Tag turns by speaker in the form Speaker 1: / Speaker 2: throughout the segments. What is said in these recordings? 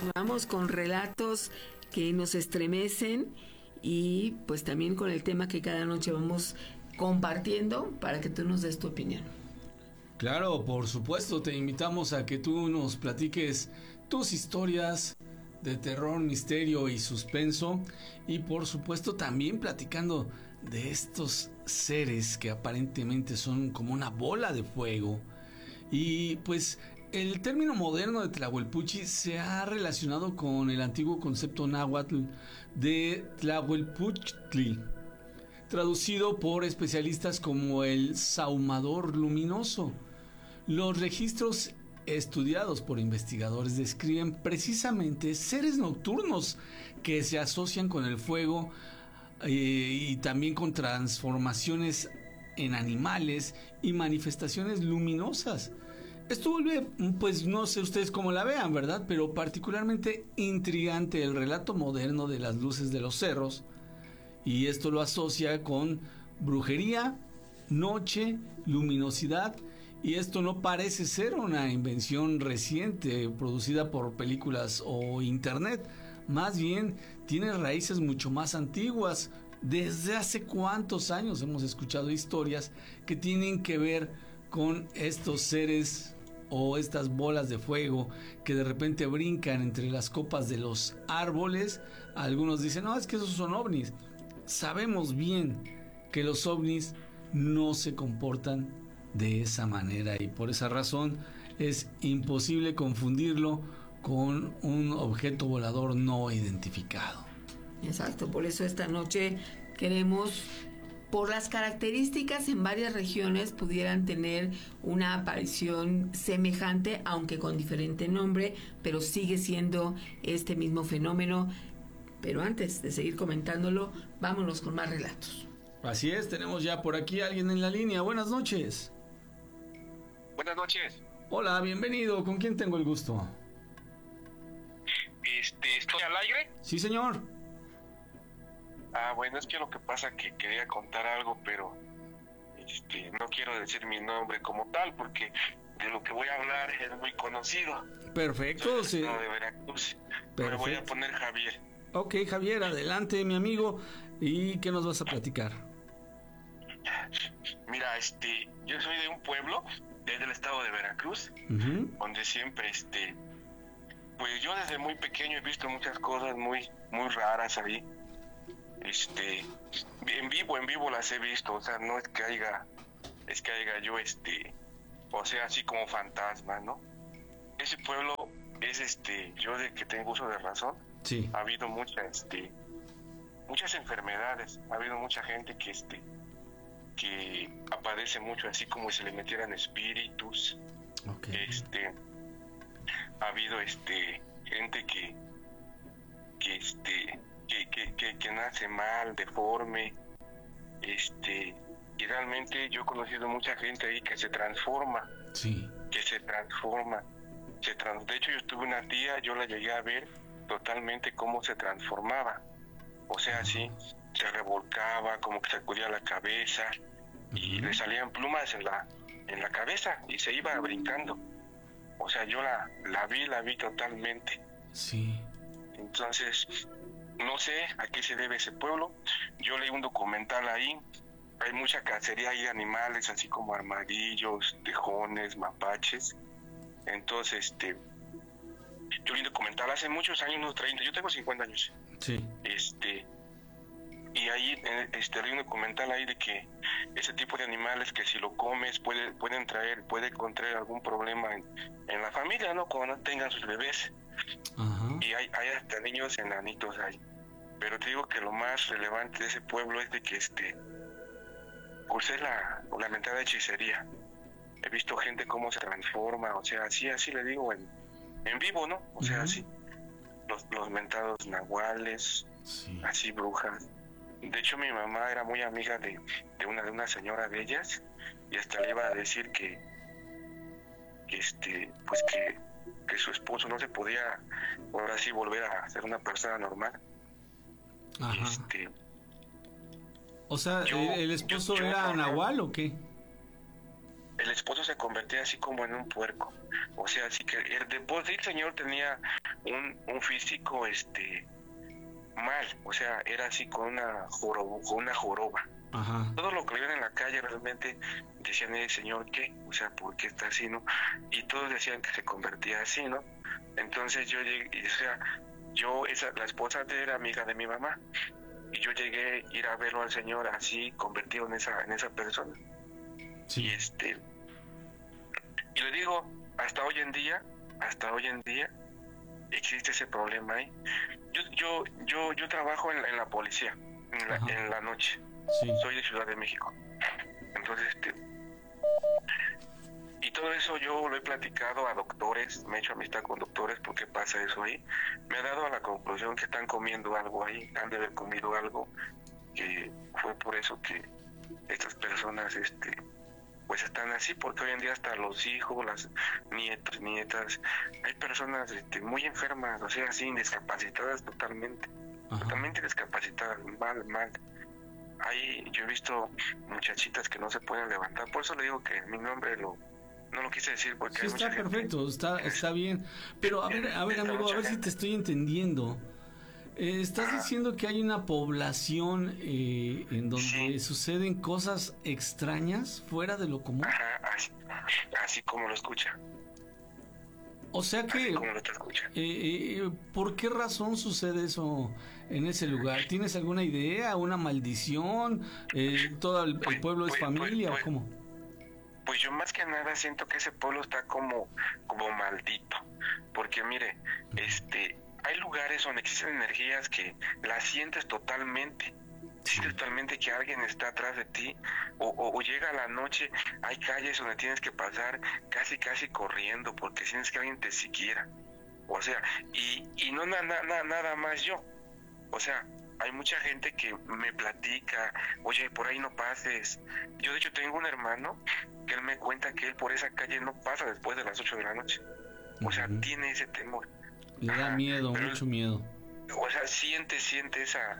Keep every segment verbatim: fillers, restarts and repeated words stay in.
Speaker 1: Continuamos con relatos que nos estremecen y pues también con el tema que cada noche vamos compartiendo para que tú nos des tu opinión.
Speaker 2: Claro, por supuesto, te invitamos a que tú nos platiques tus historias de terror, misterio y suspenso, y por supuesto también platicando de estos seres que aparentemente son como una bola de fuego. Y pues el término moderno de Tlahuelpuchi se ha relacionado con el antiguo concepto náhuatl de Tlahuelpuchtli, traducido por especialistas como el sahumador luminoso. Los registros estudiados por investigadores describen precisamente seres nocturnos que se asocian con el fuego eh, y también con transformaciones en animales y manifestaciones luminosas. Esto vuelve, pues no sé ustedes cómo la vean, ¿verdad? Pero particularmente intrigante el relato moderno de las luces de los cerros, y esto lo asocia con brujería, noche, luminosidad. Y esto no parece ser una invención reciente producida por películas o internet. Más bien tiene raíces mucho más antiguas. ¿Desde hace cuántos años hemos escuchado historias que tienen que ver con estos seres o estas bolas de fuego que de repente brincan entre las copas de los árboles? Algunos dicen, no, es que esos son ovnis. Sabemos bien que los ovnis no se comportan de esa manera, y por esa razón es imposible confundirlo con un objeto volador no identificado.
Speaker 1: Exacto, por eso esta noche queremos, por las características en varias regiones pudieran tener una aparición semejante, aunque con diferente nombre, pero sigue siendo este mismo fenómeno. Pero antes de seguir comentándolo, vámonos con más relatos.
Speaker 2: Así es, tenemos ya por aquí a alguien en la línea. Buenas noches.
Speaker 3: Buenas noches.
Speaker 2: Hola, bienvenido. ¿Con quién tengo el gusto?
Speaker 3: Este, ¿estoy al aire?
Speaker 2: Sí, señor.
Speaker 3: Ah, bueno, es que lo que pasa es que quería contar algo, pero este, no quiero decir mi nombre como tal, porque de lo que voy a hablar es muy conocido.
Speaker 2: Perfecto,
Speaker 3: Soy
Speaker 2: sí.
Speaker 3: de Veracruz.
Speaker 2: Perfecto.
Speaker 3: Me voy a poner Javier.
Speaker 2: Ok, Javier, adelante, mi amigo. ¿Y qué nos vas a platicar?
Speaker 3: Mira, este, yo soy de un pueblo, desde el estado de Veracruz,
Speaker 2: Uh-huh.
Speaker 3: donde siempre, este, pues yo desde muy pequeño he visto muchas cosas muy, muy raras ahí. Este, en vivo, en vivo las he visto, o sea, no es que haya, es que haya yo, este, o sea, así como fantasma, ¿no? Ese pueblo es, este, yo de que tengo uso de razón,
Speaker 2: Sí.
Speaker 3: ha habido muchas, este, muchas enfermedades, ha habido mucha gente que, este, que aparece mucho, así como si le metieran espíritus.
Speaker 2: Okay.
Speaker 3: Este, ha habido, este, gente que, que, este, que, que, que, que nace mal, deforme, este, y realmente yo he conocido mucha gente ahí que se transforma,
Speaker 2: Sí.
Speaker 3: que se transforma, se trans, de hecho yo tuve una tía, yo la llegué a ver totalmente cómo se transformaba, o sea, así, se revolcaba, como que sacudía la cabeza, y
Speaker 2: Uh-huh.
Speaker 3: le salían plumas en la, en la cabeza, y se iba brincando, o sea, yo la, la vi, la vi totalmente.
Speaker 2: Sí.
Speaker 3: Entonces, no sé a qué se debe ese pueblo. Yo leí un documental ahí. Hay mucha cacería ahí de animales, así como armadillos, tejones, mapaches. Entonces, este, yo leí un documental hace muchos años, unos treinta. Yo tengo cincuenta años.
Speaker 2: Sí.
Speaker 3: Este, y ahí, este, leí un documental ahí de que ese tipo de animales que si lo comes puede, pueden traer, puede contraer algún problema en, en la familia, ¿no? Cuando no tengan sus bebés.
Speaker 2: Ajá.
Speaker 3: Y hay, hay hasta niños enanitos ahí. Pero te digo que lo más relevante de ese pueblo es de que este, pues es la, la mentada hechicería. He visto gente cómo se transforma, o sea, así, así le digo, en, en vivo, ¿no? O sea,
Speaker 2: Uh-huh.
Speaker 3: así, los, los mentados nahuales,
Speaker 2: Sí.
Speaker 3: así brujas. De hecho, mi mamá era muy amiga de, de una de una señora de ellas, y hasta le iba a decir que, que este, pues que, que su esposo no se podía, ahora sí, volver a ser una persona normal.
Speaker 2: Ajá.
Speaker 3: Este,
Speaker 2: O sea,
Speaker 3: yo-
Speaker 2: ¿el, el esposo
Speaker 3: yo- yo
Speaker 2: era
Speaker 3: trabajaba-
Speaker 2: nahual o qué?
Speaker 3: el esposo se convertía así como en un puerco. O sea, así que el, de por sí el señor tenía un, un físico este mal, o sea, era así con una joroba, con una joroba.
Speaker 2: Ajá.
Speaker 3: Todo lo que le ven en la calle realmente decían, el señor, ¿qué? O sea, ¿por qué está así, no? Y todos decían que se convertía así, ¿no? Entonces yo llegué, o sea, yo, esa, la esposa de él era amiga de mi mamá, y yo llegué a ir a verlo al señor así, convertido en esa, en esa persona.
Speaker 2: Sí.
Speaker 3: Y este, y le digo, hasta hoy en día, hasta hoy en día, existe ese problema ahí. Yo, yo, yo, yo trabajo en la, en la policía, en la, en la noche.
Speaker 2: Sí.
Speaker 3: Soy de Ciudad de México. Entonces, este, y todo eso yo lo he platicado a doctores, me he hecho amistad con doctores porque pasa eso ahí. Me ha dado a la conclusión que están comiendo algo ahí, han de haber comido algo, que fue por eso que estas personas, este, pues están así, porque hoy en día hasta los hijos, las nietos, nietas, hay personas este, muy enfermas, o sea, así, discapacitadas totalmente, Ajá. totalmente discapacitadas, mal, mal. Ahí yo he visto muchachitas que no se pueden levantar, por eso le digo que mi nombre lo no lo quise decir porque
Speaker 2: sí,
Speaker 3: hay
Speaker 2: está
Speaker 3: mucha
Speaker 2: perfecto,
Speaker 3: gente.
Speaker 2: está está bien, pero a ver, a ver amigo, a ver si te estoy entendiendo. Eh, estás Ajá. diciendo que hay una población eh, en donde sí. suceden cosas extrañas fuera de lo común.
Speaker 3: Ajá, así, así como lo escucha.
Speaker 2: O sea que,
Speaker 3: así como lo escucha.
Speaker 2: Eh, eh, ¿por qué razón sucede eso en ese lugar? ¿Tienes alguna idea, una maldición? Eh, ¿Todo el, pues, el pueblo pues, es familia pues, pues, o cómo?
Speaker 3: Pues yo más que nada siento que ese pueblo está como, como maldito, porque mire, este, hay lugares donde existen energías que las sientes totalmente, sientes totalmente que alguien está atrás de ti, o, o, o llega la noche, hay calles donde tienes que pasar casi casi corriendo porque sientes que alguien te siguiera, o sea, y, y no na, na, nada más yo, o sea, hay mucha gente que me platica, oye, por ahí no pases. Yo de hecho tengo un hermano que él me cuenta que él por esa calle no pasa después de las ocho de la noche. O sea, uh-huh. tiene ese temor.
Speaker 2: Le da miedo, Pero, mucho miedo.
Speaker 3: O sea, siente, siente esa,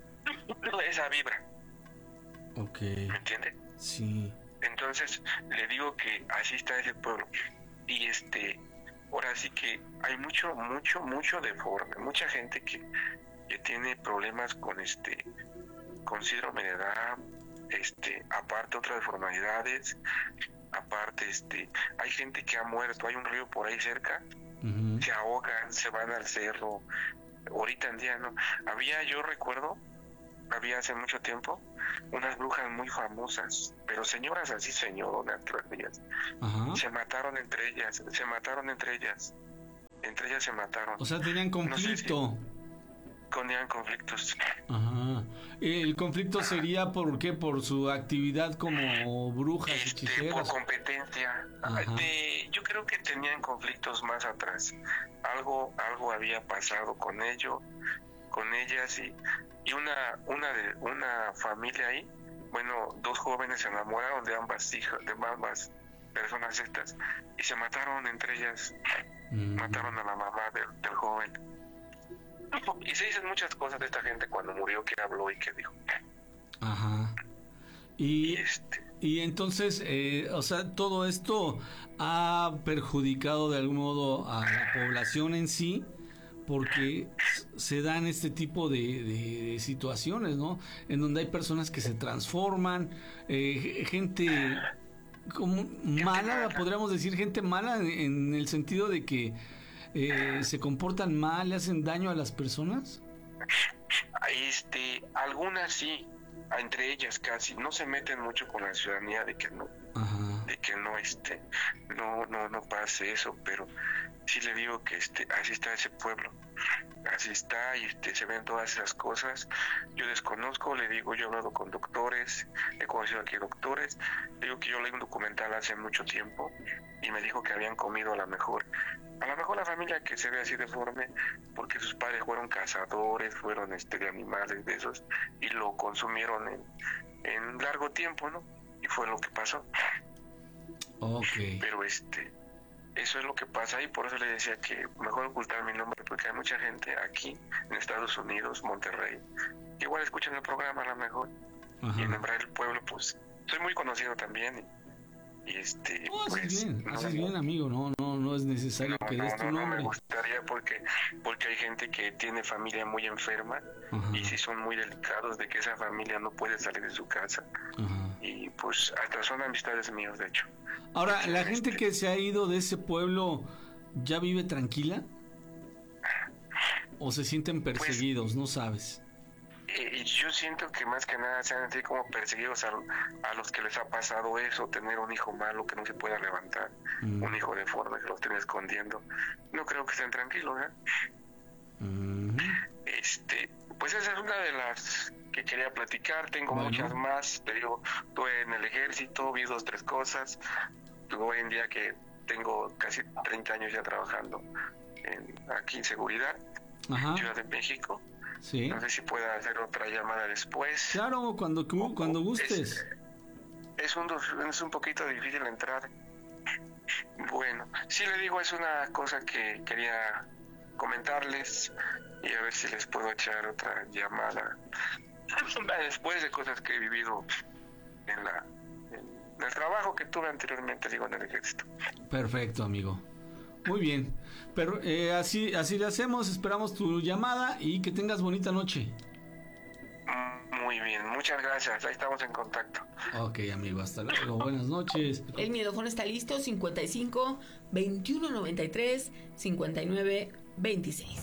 Speaker 3: esa vibra.
Speaker 2: Ok.
Speaker 3: ¿Me entiende?
Speaker 2: Sí.
Speaker 3: Entonces, le digo que así está ese pueblo. Y este, ahora sí que hay mucho, mucho, mucho deforme. Mucha gente que que tiene problemas con este con síndrome de Down, este aparte otras deformidades, aparte este hay gente que ha muerto, hay un río por ahí cerca, uh-huh. se ahogan, se van al cerro. Ahorita en día no había, yo recuerdo había hace mucho tiempo unas brujas muy famosas, pero señoras así señoronas, uh-huh. se mataron entre ellas, se mataron entre ellas entre ellas se mataron.
Speaker 2: O sea, tenían conflicto.
Speaker 3: No sé si, Tenían conflictos.
Speaker 2: Ajá. El conflicto Ajá. sería por qué, por su actividad como brujas,
Speaker 3: este,
Speaker 2: hechiceras.
Speaker 3: Por competencia. De, yo creo que tenían conflictos más atrás. Algo, algo había pasado con ellos, con ellas y, y una, una de, una familia ahí. Bueno, dos jóvenes se enamoraron de ambas hijas, de ambas personas estas y se mataron entre ellas. Mm. Mataron a la mamá del, del joven. Y se dicen muchas cosas de esta gente cuando murió, que habló y que dijo.
Speaker 2: Ajá. Y,
Speaker 3: y, este...
Speaker 2: y entonces, eh, o sea, todo esto ha perjudicado de algún modo a la población en sí, porque se dan este tipo de, de, de situaciones, ¿no? En donde hay personas que se transforman, eh, gente como mala, podríamos decir, gente mala en, en el sentido de que Eh, ¿se comportan mal, le hacen daño a las personas?
Speaker 3: Este, algunas sí, entre ellas casi, no se meten mucho con la ciudadanía de que no, Ajá. de que no, este, no, no, no pase eso, pero sí le digo que este, así está ese pueblo, así está y este, se ven todas esas cosas. Yo desconozco, le digo, yo he hablado con doctores, he conocido aquí doctores, le digo que yo leí un documental hace mucho tiempo y me dijo que habían comido a lo mejor, a lo mejor la familia que se ve así deforme, porque sus padres fueron cazadores, fueron este de animales de esos y lo consumieron en, en largo tiempo, ¿no? Y fue lo que pasó.
Speaker 2: Okay.
Speaker 3: Pero este, eso es lo que pasa y por eso le decía que mejor ocultar mi nombre, porque hay mucha gente aquí en Estados Unidos, Monterrey, que igual escuchan el programa a lo mejor. Ajá. Y en nombre del pueblo, pues, soy muy conocido también y, Y este,
Speaker 2: No, haces
Speaker 3: pues,
Speaker 2: bien,
Speaker 3: no,
Speaker 2: haces bien, amigo. No, no, no es necesario
Speaker 3: no,
Speaker 2: que
Speaker 3: no,
Speaker 2: des tu
Speaker 3: no, no
Speaker 2: nombre.
Speaker 3: me gustaría porque porque hay gente que tiene familia muy enferma.
Speaker 2: Ajá.
Speaker 3: Y sí son muy delicados de que esa familia no puede salir de su casa.
Speaker 2: Ajá.
Speaker 3: Y pues hasta son amistades míos, de hecho.
Speaker 2: Ahora, ¿la
Speaker 3: Este,
Speaker 2: gente que se ha ido de ese pueblo ya vive tranquila? ¿O se sienten perseguidos? No sabes.
Speaker 3: Eh, y yo siento que más que nada se han sentido como perseguidos a, a los que les ha pasado eso, tener un hijo malo que no se pueda levantar,
Speaker 2: Mm.
Speaker 3: un hijo deforme que los tiene escondiendo. No creo que estén tranquilos, ¿eh?
Speaker 2: Mm.
Speaker 3: Este, pues esa es una de las que quería platicar. Tengo
Speaker 2: Bueno.
Speaker 3: muchas más. Te digo, estuve en el ejército, vi dos, tres cosas. Hoy en día que tengo casi treinta años ya trabajando en, aquí en seguridad,
Speaker 2: Ajá.
Speaker 3: Ciudad de México.
Speaker 2: Sí.
Speaker 3: No sé si pueda hacer otra llamada después.
Speaker 2: Claro, cuando, cu- cuando gustes.
Speaker 3: Es, es, un, es un poquito difícil entrar. Bueno, sí le digo, es una cosa que quería comentarles y a ver si les puedo echar otra llamada después de cosas que he vivido en la en el trabajo que tuve anteriormente, digo, en el ejército.
Speaker 2: Perfecto, amigo. Muy bien. Pero eh, así, así le hacemos. Esperamos tu llamada y que tengas bonita noche.
Speaker 3: Muy bien, muchas gracias. Ahí estamos en contacto.
Speaker 2: Ok, amigo. Hasta luego. Buenas noches.
Speaker 1: El miedofono está listo, cincuenta y cinco, veintiuno noventa y tres, cincuenta y nueve, veintiséis.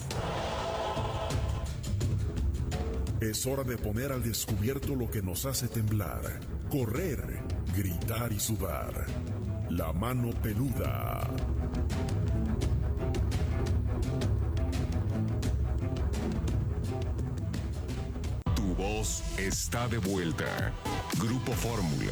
Speaker 4: Es hora de poner al descubierto lo que nos hace temblar, correr, gritar y sudar. La mano peluda.
Speaker 5: Tu voz está de vuelta. Grupo Fórmula.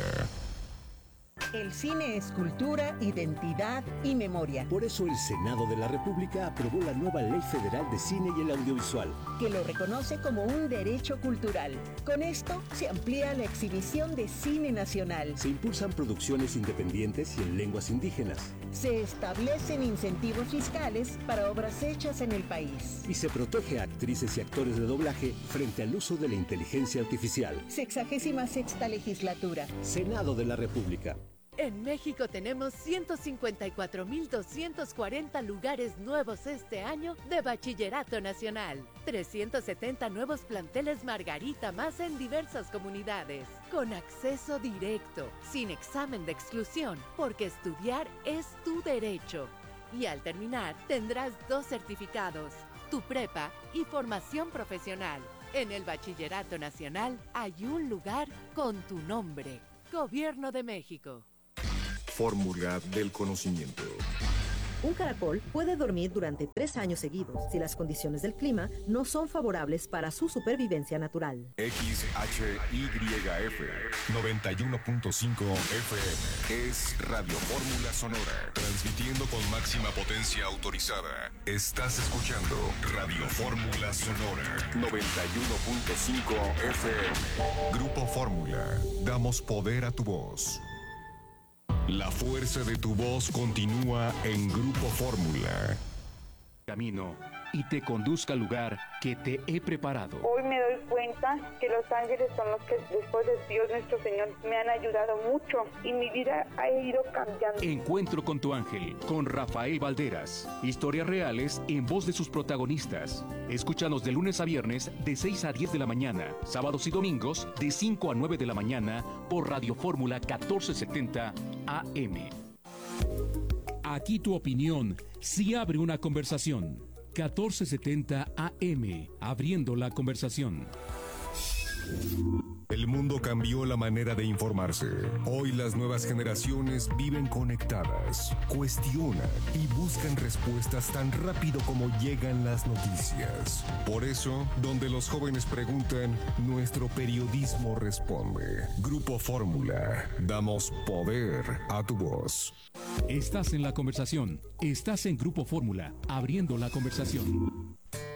Speaker 6: El cine es cultura, identidad y memoria,
Speaker 7: Por eso el Senado de la República aprobó la nueva Ley Federal de Cine y el Audiovisual.
Speaker 6: que lo reconoce como un derecho cultural. Con esto se amplía la exhibición de cine nacional.
Speaker 7: Se impulsan producciones independientes y en lenguas indígenas.
Speaker 6: Se establecen incentivos fiscales para obras hechas en el país.
Speaker 7: Y se protege a actrices y actores de doblaje frente al uso de la inteligencia artificial.
Speaker 6: Sexagésima sexta legislatura.
Speaker 7: Senado de la República.
Speaker 8: En México tenemos ciento cincuenta y cuatro mil doscientos cuarenta lugares nuevos este año de Bachillerato Nacional. trescientos setenta nuevos planteles Margarita más en diversas comunidades. Con acceso directo, sin examen de exclusión, porque estudiar es tu derecho. Y al terminar, tendrás dos certificados, tu prepa y formación profesional. En el Bachillerato Nacional hay un lugar con tu nombre. Gobierno de México.
Speaker 5: Fórmula del conocimiento.
Speaker 9: Un caracol puede dormir durante tres años seguidos si las condiciones del clima no son favorables para su supervivencia natural.
Speaker 5: X H Y F noventa y uno punto cinco F M es Radio Fórmula Sonora, transmitiendo con máxima potencia autorizada. Estás escuchando Radio Fórmula Sonora noventa y uno punto cinco F M. Grupo Fórmula, damos poder a tu voz. La fuerza de tu voz continúa en Grupo Fórmula.
Speaker 10: Camino y te conduzca al lugar que te he preparado.
Speaker 11: Hoy me doy cuenta que los ángeles son los que después de Dios nuestro Señor me han ayudado mucho y mi vida ha ido cambiando.
Speaker 10: Encuentro con tu ángel, con Rafael Valderas. Historias reales en voz de sus protagonistas. Escúchanos de lunes a viernes de seis a diez de la mañana, sábados y domingos de cinco a nueve de la mañana por Radio Fórmula catorce setenta A M. Aquí tu opinión sí abre una conversación. catorce setenta A M, abriendo la conversación.
Speaker 5: El mundo cambió la manera de informarse. Hoy las nuevas generaciones viven conectadas, cuestionan y buscan respuestas tan rápido como llegan las noticias. Por eso, donde los jóvenes preguntan, nuestro periodismo responde. Grupo Fórmula, damos poder a tu voz.
Speaker 10: Estás en la conversación. Estás en Grupo Fórmula, abriendo la conversación.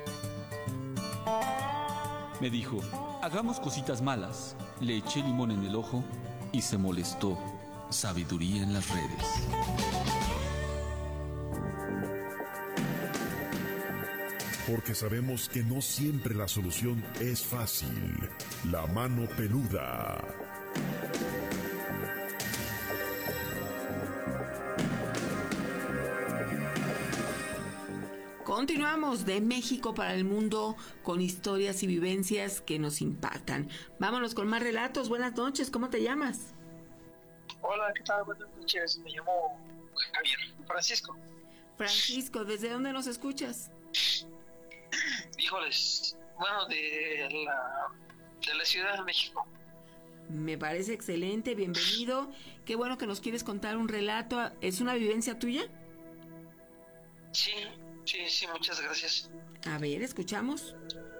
Speaker 12: Me dijo, hagamos cositas malas. Le eché limón en el ojo y se molestó. Sabiduría en las redes.
Speaker 4: Porque sabemos que no siempre la solución es fácil. La mano peluda.
Speaker 1: Continuamos de México para el mundo con historias y vivencias que nos impactan. Vámonos con más relatos. Buenas noches, ¿cómo te llamas?
Speaker 13: Hola, ¿qué tal? Buenas noches, me llamo Javier Francisco.
Speaker 1: Francisco, ¿desde dónde nos escuchas?
Speaker 13: Híjoles, bueno, de la, de la Ciudad de México.
Speaker 1: Me parece excelente, bienvenido. Qué bueno que nos quieres contar un relato. ¿Es una vivencia tuya?
Speaker 13: Sí, sí, sí, muchas gracias.
Speaker 1: A ver, escuchamos.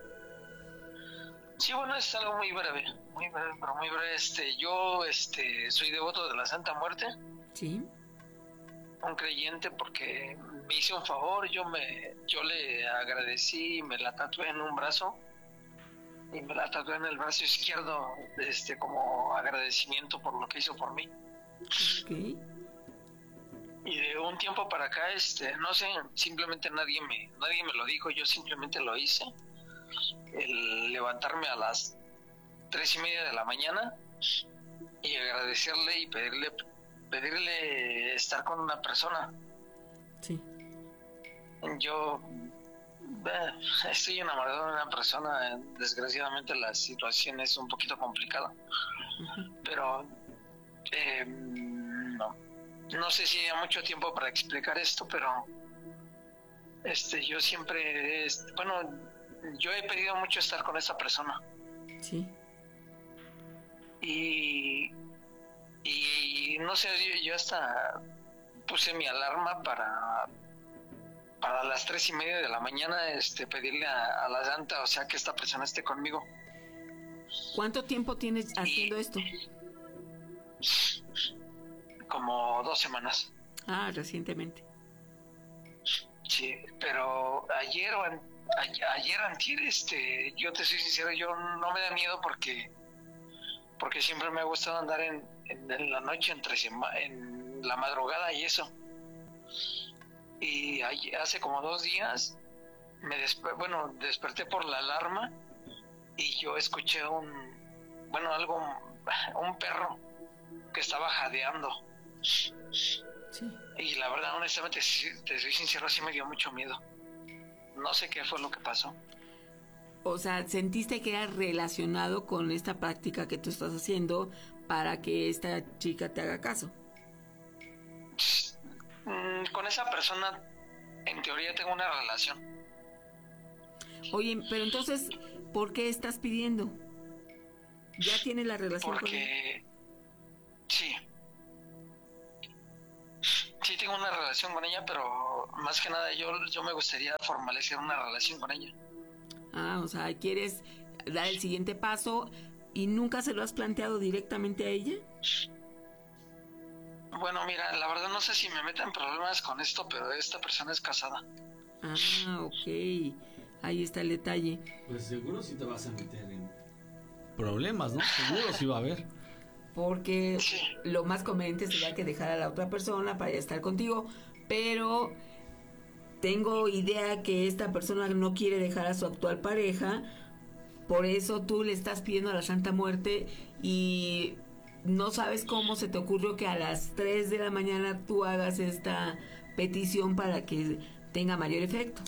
Speaker 13: Sí, bueno, es algo muy breve, muy breve, pero muy breve. Este, yo, este, soy devoto de la Santa Muerte.
Speaker 1: Sí.
Speaker 13: Un creyente porque me hizo un favor, yo me, yo le agradecí, me la tatué en un brazo y me la tatué en el brazo izquierdo, este, como agradecimiento por lo que hizo por mí.
Speaker 1: Okay.
Speaker 13: Y de un tiempo para acá, este, no sé, simplemente nadie me, nadie me lo dijo, yo simplemente lo hice. El levantarme a las tres y media de la mañana y agradecerle y pedirle, pedirle estar con una persona.
Speaker 1: Sí.
Speaker 13: Yo eh, estoy enamorado de una persona, desgraciadamente la situación es un poquito complicada, uh-huh. pero eh, no. No sé si hay mucho tiempo para explicar esto, pero este, yo siempre, este, bueno, yo he pedido mucho estar con esta persona.
Speaker 1: Sí.
Speaker 13: Y, y no sé, yo, yo hasta puse mi alarma para, para las tres y media de la mañana, este, pedirle a, a la santa, o sea, que esta persona esté conmigo.
Speaker 1: ¿Cuánto tiempo tienes haciendo y, esto?
Speaker 13: Como dos semanas.
Speaker 1: Ah, recientemente.
Speaker 13: Sí, pero ayer o an, a, ayer antier, este, yo te soy sincero, yo no me da miedo porque porque siempre me ha gustado andar en, en, en la noche, entre sema, en la madrugada y eso. Y hay, hace como dos días me desper, bueno, desperté por la alarma y yo escuché un, bueno, algo, un perro que estaba jadeando.
Speaker 1: Sí.
Speaker 13: Y la verdad, honestamente, si te soy sincero, sí me dio mucho miedo. No sé qué fue lo que pasó.
Speaker 1: O sea, ¿sentiste que era relacionado con esta práctica que tú estás haciendo para que esta chica te haga caso?
Speaker 13: Mm, con esa persona, en teoría, tengo una relación.
Speaker 1: Oye, pero entonces, ¿por qué estás pidiendo? ¿Ya tienes la relación
Speaker 13: Porque...
Speaker 1: con ella?
Speaker 13: Sí. Sí tengo una relación con ella, pero más que nada yo, yo me gustaría formalizar una relación con ella.
Speaker 1: Ah, o sea, ¿quieres dar el siguiente paso y nunca se lo has planteado directamente a ella?
Speaker 13: Bueno, mira, la verdad no sé si me meto en problemas con esto, pero esta persona es casada.
Speaker 1: Ah, ok. Ahí está el detalle.
Speaker 2: Pues seguro sí te vas a meter en problemas, ¿no? Seguro sí va a haber.
Speaker 1: Porque lo más conveniente sería que dejara a la otra persona para ya estar contigo, pero tengo idea que esta persona no quiere dejar a su actual pareja, por eso tú le estás pidiendo a la Santa Muerte y no sabes cómo se te ocurrió que a las tres de la mañana tú hagas esta petición para que tenga mayor efecto.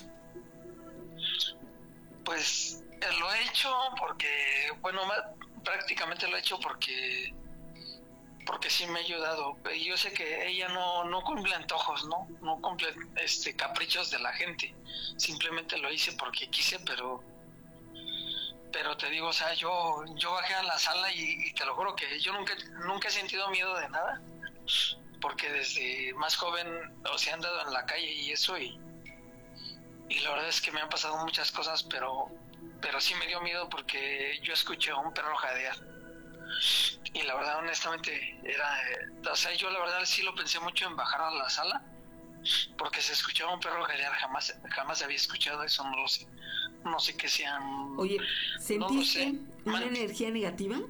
Speaker 13: Pues lo he hecho porque, bueno, prácticamente lo he hecho porque porque sí me ha ayudado. Yo sé que ella no, no cumple antojos, ¿no? No cumple este caprichos de la gente. Simplemente lo hice porque quise, pero pero te digo, o sea, yo yo bajé a la sala y, y te lo juro que yo nunca nunca he sentido miedo de nada, porque desde más joven, o sea, he andado en la calle y eso y y la verdad es que me han pasado muchas cosas, pero pero sí me dio miedo porque yo escuché a un perro jadear. Y la verdad, honestamente, era, eh, o sea, yo la verdad sí lo pensé mucho en bajar a la sala, porque se escuchaba un perro jadear, jamás, jamás había escuchado eso, no lo sé, no sé qué sean.
Speaker 1: Oye, ¿sentiste
Speaker 13: no sé.
Speaker 1: una
Speaker 13: Man,
Speaker 1: energía negativa?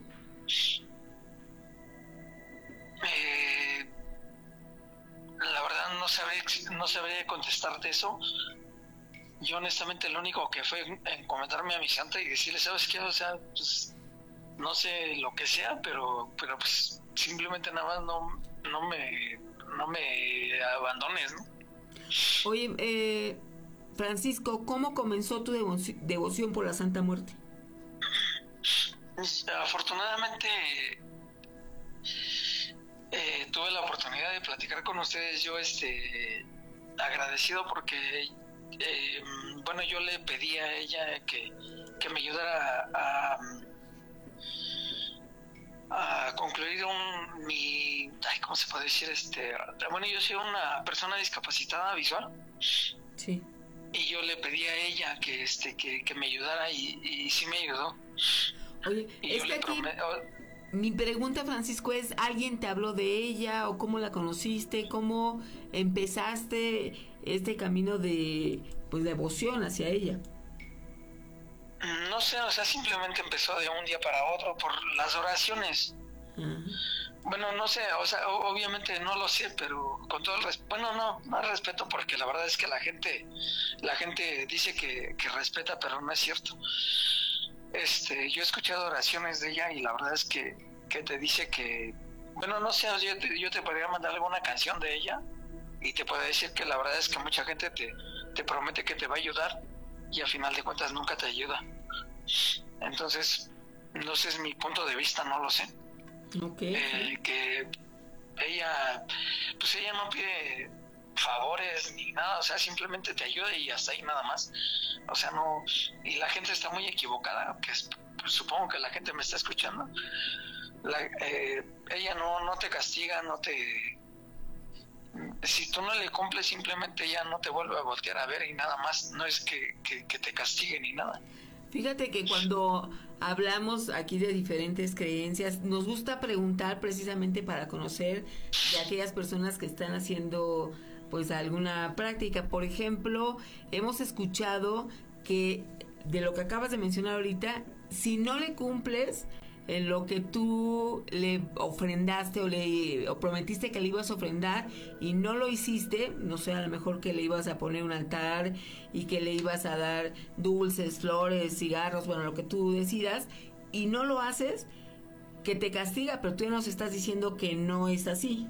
Speaker 13: Eh, la verdad no sabré, no sabré contestarte eso. Yo honestamente lo único que fue en comentarme a mi santa y decirle, ¿sabes qué? O sea, pues no sé lo que sea, pero pero pues simplemente nada más no no me no me abandones, ¿no?
Speaker 1: Oye, eh, Francisco, ¿cómo comenzó tu devo- devoción por la Santa Muerte?
Speaker 13: Afortunadamente eh, tuve la oportunidad de platicar con ustedes. Yo este agradecido porque eh, bueno, yo le pedí a ella que, que me ayudara a, a, a concluir un mi ay, ¿cómo se puede decir? Este bueno, yo soy una persona discapacitada visual.
Speaker 1: Sí.
Speaker 13: Y yo le pedí a ella que este que, que me ayudara y, y sí me ayudó.
Speaker 1: Oye,
Speaker 13: y
Speaker 1: es
Speaker 13: yo
Speaker 1: que
Speaker 13: le
Speaker 1: aquí
Speaker 13: prometo.
Speaker 1: mi pregunta, Francisco, es: ¿alguien te habló de ella o cómo la conociste? ¿Cómo empezaste este camino de pues devoción hacia ella?
Speaker 13: No sé, o sea, simplemente empezó de un día para otro por las oraciones.
Speaker 1: Uh-huh.
Speaker 13: Bueno, no sé, o sea, obviamente no lo sé, pero con todo el respeto, bueno, no, no respeto, porque la verdad es que la gente, la gente dice que, que respeta, pero no es cierto. Este, yo he escuchado oraciones de ella y la verdad es que, que te dice que, bueno, no sé, yo te, yo te podría mandar alguna canción de ella y te puedo decir que la verdad es que mucha gente te, te promete que te va a ayudar y al final de cuentas nunca te ayuda. Entonces, no sé, es mi punto de vista, no lo sé.
Speaker 1: Okay.
Speaker 13: Eh, que ella, pues ella no pide favores ni nada, o sea, simplemente te ayuda y hasta ahí nada más. O sea, no, y la gente está muy equivocada, que es, pues, supongo que la gente me está escuchando. La, eh, ella no, no te castiga, no te... Si tú no le cumples, simplemente ella no te vuelve a voltear a ver y nada más, no es que, que, que te castigue ni nada.
Speaker 1: Fíjate que cuando hablamos aquí de diferentes creencias, nos gusta preguntar precisamente para conocer de aquellas personas que están haciendo pues alguna práctica. Por ejemplo, hemos escuchado que de lo que acabas de mencionar ahorita, si no le cumples en lo que tú le ofrendaste o le o prometiste que le ibas a ofrendar y no lo hiciste, no sé, a lo mejor que le ibas a poner un altar y que le ibas a dar dulces, flores, cigarros, bueno, lo que tú decidas, y no lo haces, que te castiga, pero tú ya nos estás diciendo que no es así.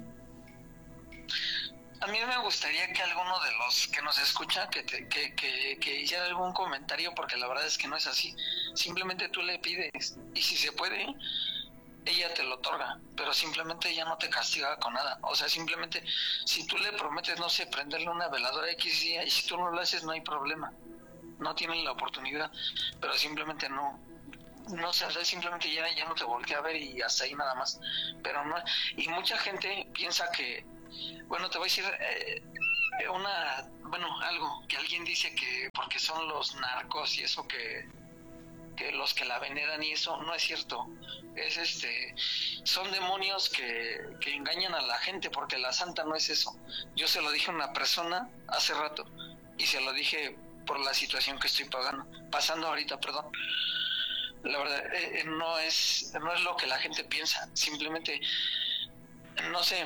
Speaker 13: A mí me gustaría que alguno de los que nos escucha que, te, que, que, que hiciera algún comentario, porque la verdad es que no es así. Simplemente tú le pides y si se puede, ella te lo otorga, pero simplemente ella no te castiga con nada. O sea, simplemente si tú le prometes, no sé, prenderle una veladora X día y si tú no lo haces no hay problema, no tienen la oportunidad, pero simplemente no. No sé, o sea, simplemente ya, ya no te voltea a ver y hasta ahí nada más. Pero no, y mucha gente piensa que, bueno, te voy a decir eh, una, bueno, algo que alguien dice que porque son los narcos y eso que, que los que la veneran y eso, no es cierto. Es este, son demonios que, que engañan a la gente, porque la santa no es eso. Yo se lo dije a una persona hace rato y se lo dije por la situación que estoy pagando, pasando ahorita, perdón. La verdad, eh, no es no es lo que la gente piensa. Simplemente, no sé,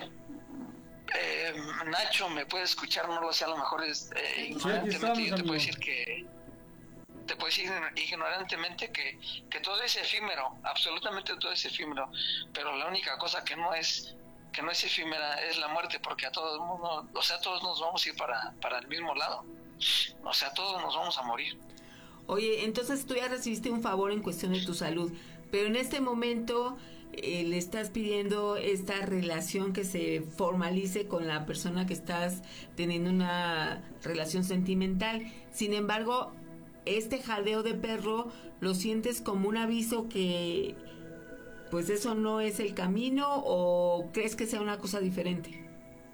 Speaker 13: eh, Nacho me puede escuchar, no lo sé, a lo mejor es eh, ignorantemente. Sí, yo te puedo decir que te puedo decir ignorantemente que, que todo es efímero, absolutamente todo es efímero, pero la única cosa que no es que no es efímera es la muerte, porque a todo el mundo, o sea, todos nos vamos a ir para, para el mismo lado, o sea, todos nos vamos a morir.
Speaker 1: Oye, entonces tú ya recibiste un favor en cuestión de tu salud, pero en este momento eh, le estás pidiendo esta relación que se formalice con la persona que estás teniendo una relación sentimental. Sin embargo, este jadeo de perro lo sientes como un aviso que pues eso no es el camino, ¿o crees que sea una cosa diferente?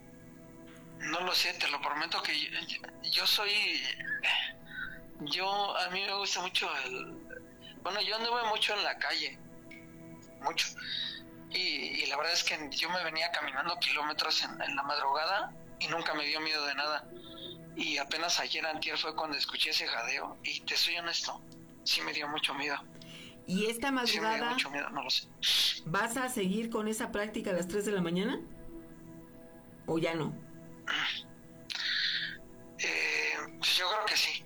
Speaker 13: No lo sé, te lo prometo que yo, yo soy... Yo, a mí me gusta mucho el... Bueno, yo anduve mucho en la calle, mucho. Y, y la verdad es que yo me venía caminando kilómetros en, en la madrugada y nunca me dio miedo de nada. Y apenas ayer, antier, fue cuando escuché ese jadeo y te soy honesto, sí me dio mucho miedo.
Speaker 1: ¿Y esta madrugada
Speaker 13: sí me dio mucho miedo, no lo sé.
Speaker 1: vas a seguir con esa práctica a las tres de la mañana? ¿O ya no?
Speaker 13: Eh, yo creo que sí.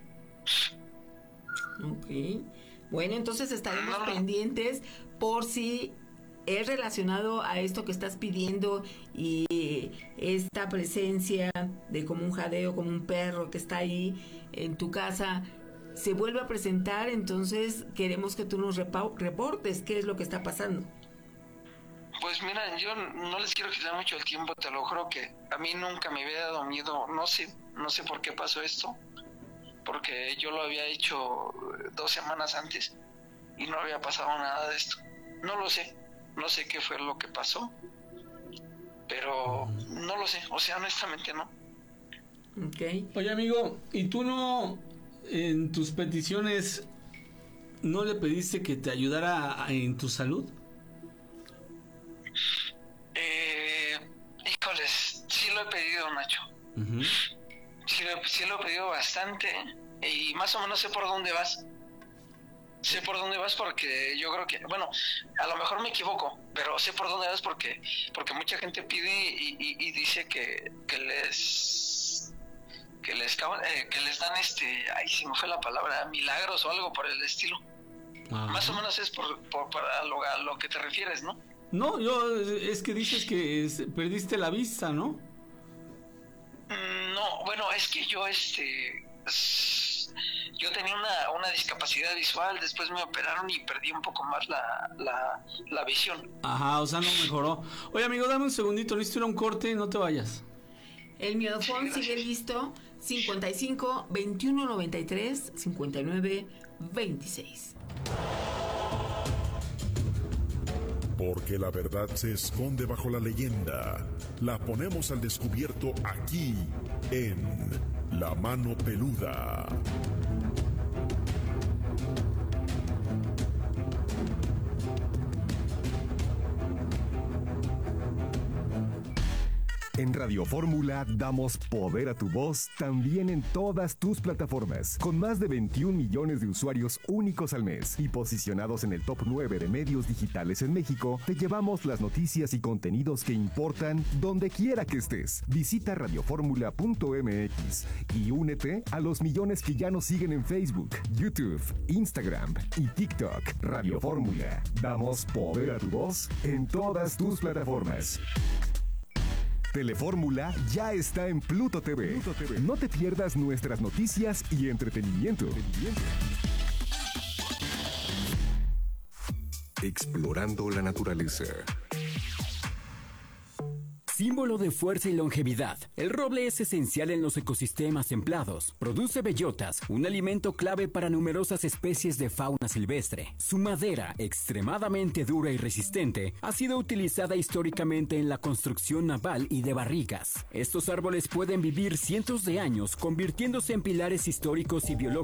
Speaker 1: Ok. Bueno, entonces estaremos
Speaker 13: no, no.
Speaker 1: pendientes por si es relacionado a esto que estás pidiendo y esta presencia de como un jadeo, como un perro que está ahí, en tu casa se vuelve a presentar, entonces queremos que tú nos repa- reportes qué es lo que está pasando.
Speaker 13: Pues mira, yo no les quiero quitar mucho el tiempo, te lo juro que a mí nunca me había dado miedo, no sé, no sé por qué pasó esto, porque yo lo había hecho dos semanas antes y no había pasado nada de esto. No lo sé, no sé qué fue lo que pasó, pero no lo sé, o sea, honestamente no.
Speaker 1: Okay.
Speaker 2: Oye, amigo, ¿y tú no, en tus peticiones, no le pediste que te ayudara en tu salud?
Speaker 13: Eh, híjoles, sí lo he pedido, Nacho.
Speaker 2: Uh-huh.
Speaker 13: Sí, lo, sí lo he pedido bastante y más o menos sé por dónde vas. Sé por dónde vas porque yo creo que, bueno, a lo mejor me equivoco, pero sé por dónde vas porque porque mucha gente pide y, y, y dice que, que les que les eh, que les dan este, ay, se me fue la palabra, milagros o algo por el estilo. Ajá. Más o menos es por, por para lo, a lo que te refieres, ¿no?
Speaker 2: No, yo es que dices que es, perdiste la vista, ¿no?
Speaker 13: No, bueno, es que yo este yo tenía una, una discapacidad visual, después me operaron y perdí un poco más la, la, la visión.
Speaker 2: Ajá, o sea, no mejoró. Oye, amigo, dame un segundito, necesito ir a un corte, no te vayas.
Speaker 1: El miedofón sí, sigue listo, cincuenta y cinco, veintiuno noventa y tres, cincuenta y nueve, veintiséis.
Speaker 4: Porque la verdad se esconde bajo la leyenda. La ponemos al descubierto aquí, en La Mano Peluda.
Speaker 5: En Radio Fórmula damos poder a tu voz también en todas tus plataformas, con más de veintiún millones de usuarios únicos al mes y posicionados en el top nueve de medios digitales en México. Te llevamos las noticias y contenidos que importan donde quiera que estés. Visita radioformula punto m x y únete a los millones que ya nos siguen en Facebook, YouTube, Instagram y TikTok. Radio Fórmula, damos poder a tu voz en todas tus plataformas. Telefórmula ya está en Pluto T V. Pluto T V. No te pierdas nuestras noticias y entretenimiento. Explorando la naturaleza.
Speaker 14: Símbolo de fuerza y longevidad, el roble es esencial en los ecosistemas templados. Produce bellotas, un alimento clave para numerosas especies de fauna silvestre. Su madera, extremadamente dura y resistente, ha sido utilizada históricamente en la construcción naval y de barrigas. Estos árboles pueden vivir cientos de años, convirtiéndose en pilares históricos y biológicos